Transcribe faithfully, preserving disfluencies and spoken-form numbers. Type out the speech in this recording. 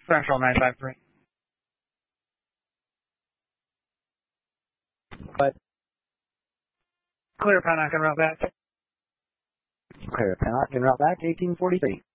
Central nine five three. But Clear Pennock and route back. Clear Pennock and route back eighteen forty-three.